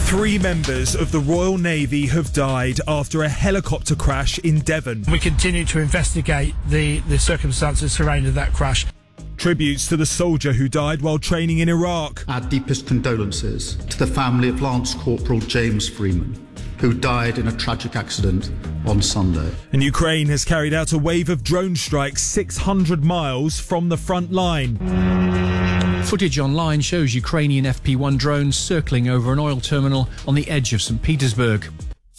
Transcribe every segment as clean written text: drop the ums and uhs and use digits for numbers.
3 members of the Royal Navy have died after a helicopter crash in Devon. We continue to investigate the circumstances surrounding that crash. Tributes to the soldier who died while training in Iraq. Our deepest condolences to the family of Lance Corporal James Freeman, who died in a tragic accident on Sunday. And Ukraine has carried out a wave of drone strikes 600 miles from the front line. Footage online shows Ukrainian FP-1 drones circling over an oil terminal on the edge of St. Petersburg.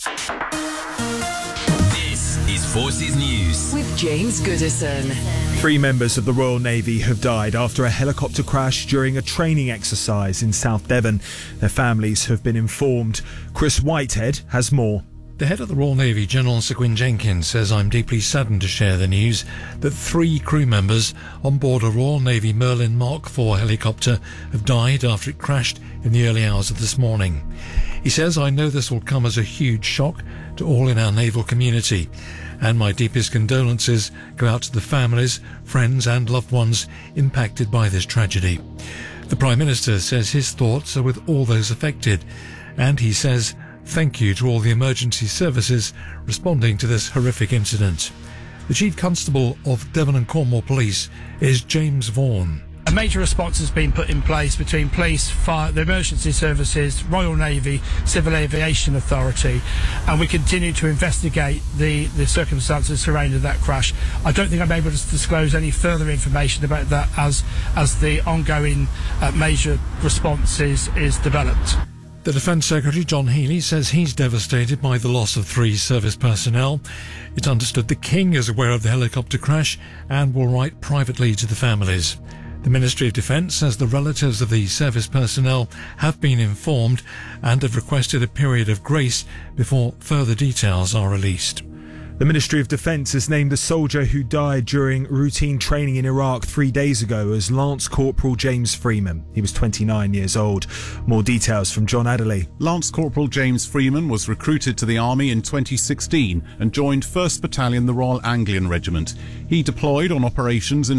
This is Forces News with James Goodison. 3 members of the Royal Navy have died after a helicopter crash during a training exercise in South Devon. Their families have been informed. Chris Whitehead has more. The head of the Royal Navy, General Sir Gwyn Jenkins, says, "I'm deeply saddened to share the news that 3 crew members on board a Royal Navy Merlin Mark IV helicopter have died after it crashed in the early hours of this morning." He says, "I know this will come as a huge shock to all in our naval community, and my deepest condolences go out to the families, friends and loved ones impacted by this tragedy." The Prime Minister says his thoughts are with all those affected, and he says, "Thank you to all the emergency services responding to this horrific incident." The Chief Constable of Devon and Cornwall Police is James Vaughan. A major response has been put in place between police, fire, the emergency services, Royal Navy, Civil Aviation Authority, and we continue to investigate the circumstances surrounding that crash. I don't think I'm able to disclose any further information about that as the ongoing major response is developed. The Defence Secretary, John Healey, says he's devastated by the loss of 3 service personnel. It's understood the King is aware of the helicopter crash and will write privately to the families. The Ministry of Defence says the relatives of the service personnel have been informed and have requested a period of grace before further details are released. The Ministry of Defence has named the soldier who died during routine training in Iraq 3 days ago as Lance Corporal James Freeman. He was 29 years old. More details from John Adderley. Lance Corporal James Freeman was recruited to the Army in 2016 and joined 1st Battalion, the Royal Anglian Regiment. He deployed on operations in